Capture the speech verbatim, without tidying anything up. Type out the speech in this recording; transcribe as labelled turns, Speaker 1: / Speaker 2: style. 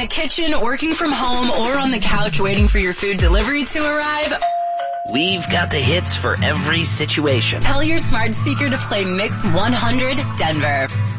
Speaker 1: kitchen, working from home, or on the couch waiting for your food delivery to arrive?
Speaker 2: We've got the hits for every situation.
Speaker 1: Tell your smart speaker to play Mix one hundred Denver.